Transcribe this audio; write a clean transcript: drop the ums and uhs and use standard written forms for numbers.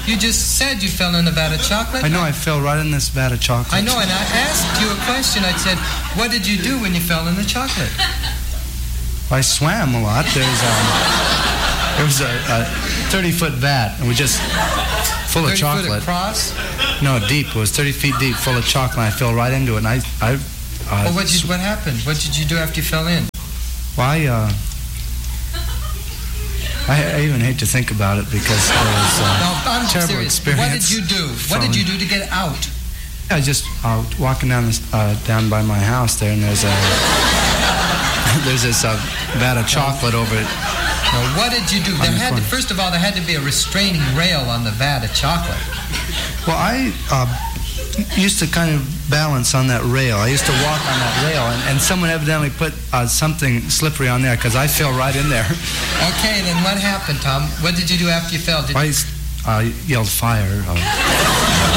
You just said you fell in a vat of chocolate. I know, I fell right in this vat of chocolate. I know, and I asked you a question. I said, what did you do when you fell in the chocolate? I swam a lot. There was a 30-foot vat, and we just full of 30 chocolate. 30 foot across? No, deep. It was 30 feet deep, full of chocolate. And I fell right into it, and Well, what happened? What did you do after you fell in? Well, I even hate to think about it because it was I'm a terrible serious. experience. What did you do? What did you do to get out? I was just walking down by my house there, and there's this vat of chocolate over it. Now, what did you do? First of all, there had to be a restraining rail on the vat of chocolate. Well, I used to kind of balance on that rail. I used to walk on that rail, and someone evidently put something slippery on there because I fell right in there. Okay, then what happened, Tom? What did you do after you fell? I yelled fire.